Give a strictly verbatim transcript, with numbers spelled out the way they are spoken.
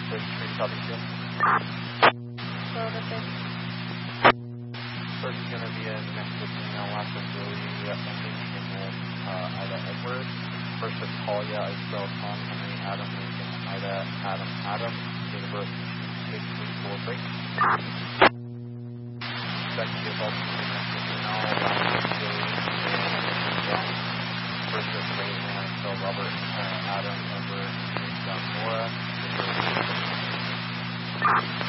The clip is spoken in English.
six, three, copy two. So the fifth. First is going to be in Mexican, last is Billy, ending, and then uh, Ida Edward. First is Talia, I spell Tom, Henry, Adam, Lincoln, Ida, Adam, Adam. Date of birth six three four three. Second is also in Mexican, last is Billy, and John. First is Raven, I spell Robert, uh, Adam, Edward, John, Nora.